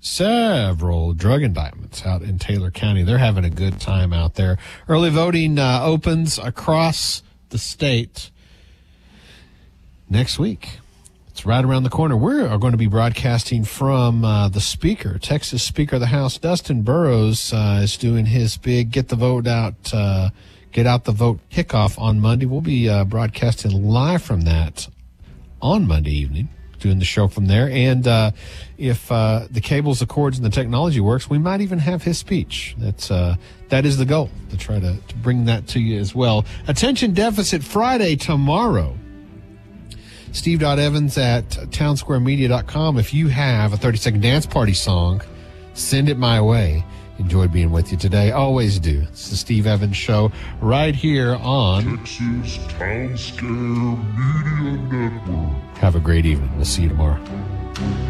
several drug indictments out in Taylor County. They're having a good time out there. Early voting opens across the state next week. It's right around the corner. We are going to be broadcasting from the Speaker, Texas Speaker of the House. Dustin Burrows is doing his big get out the vote kickoff on Monday. We'll be broadcasting live from that on Monday evening, doing the show from there. And if the cables, the cords, and the technology works, we might even have his speech. That is the goal, to try to bring that to you as well. Attention Deficit Friday tomorrow. Steve.Evans at townsquaremedia.com. If you have a 30-second dance party song, send it my way. Enjoyed being with you today. Always do. It's the Steve Evans Show right here on Texas Town Scare Media Network. Have a great evening. We'll see you tomorrow.